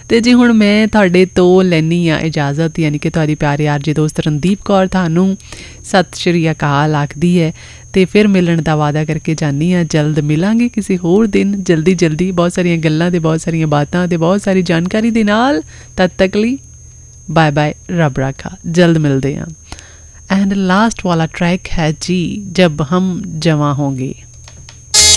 ਤੇ ਜੀ ਹੁਣ ਮੈਂ ਤੁਹਾਡੇ ਤੋਂ ਲੈਣੀ ਆ ਇਜਾਜ਼ਤ, ਯਾਨੀ ਕਿ ਤੁਹਾਡੀ ਪਿਆਰੀ ਆਰਜੀ ਦੋਸਤ ਰਣਦੀਪ ਕੌਰ ਤੁਹਾਨੂੰ ਸਤਿ ਸ਼੍ਰੀ ਅਕਾਲ ਆਖਦੀ ਹੈ ਤੇ ਫਿਰ ਮਿਲਣ ਦਾ ਵਾਅਦਾ ਕਰਕੇ ਜਾਂਦੀ ਹਾਂ। ਜਲਦ ਮਿਲਾਂਗੇ ਕਿਸੇ ਹੋਰ ਦਿਨ, ਜਲਦੀ ਜਲਦੀ, ਬਹੁਤ ਸਾਰੀਆਂ ਗੱਲਾਂ ਤੇ ਬਹੁਤ ਸਾਰੀਆਂ ਬਾਤਾਂ ਤੇ ਬਹੁਤ ਸਾਰੀ ਜਾਣਕਾਰੀ ਦੇ ਨਾਲ। ਤਦ ਤੱਕ ਲਈ ਬਾਏ ਬਾਏ, ਰੱਬ ਰਾਖਾ, ਜਲਦ ਮਿਲਦੇ ਹਾਂ। एंड लास्ट वाला ट्रैक है जी जब हम जवां होंगे।